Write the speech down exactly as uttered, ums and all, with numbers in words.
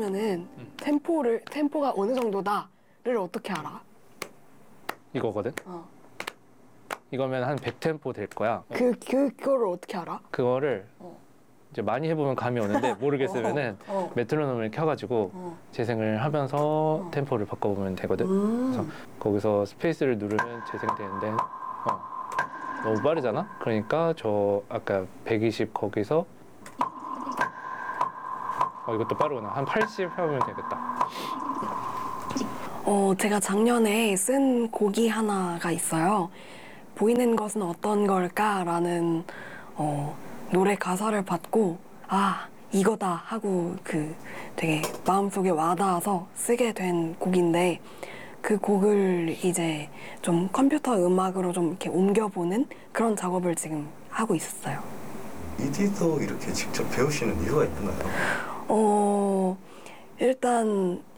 하면은 음. 템포를 템포가 어느 정도다를 어떻게 알아? 이거거든? 어. 이거면 한 백 템포 될 거야. 그, 그 그거를 어떻게 알아? 그거를 어. 이제 많이 해보면 감이 오는데 모르겠으면은 어. 메트로놈을 켜가지고 어. 재생을 하면서 어. 템포를 바꿔보면 되거든. 음. 그래서 거기서 스페이스를 누르면 재생되는데 어, 너무 빠르잖아? 그러니까 저 아까 백이십 거기서 어, 이것도 빠르구나. 한 팔십 하면 되겠다. 어, 제가 작년에 쓴 곡이 하나가 있어요. 보이는 것은 어떤 걸까라는 어, 노래 가사를 받고 아 이거다 하고 그 되게 마음속에 와닿아서 쓰게 된 곡인데 그 곡을 이제 좀 컴퓨터 음악으로 좀 이렇게 옮겨보는 그런 작업을 지금 하고 있었어요. 미디도 이렇게 직접 배우시는 이유가 있나요? 어, 일단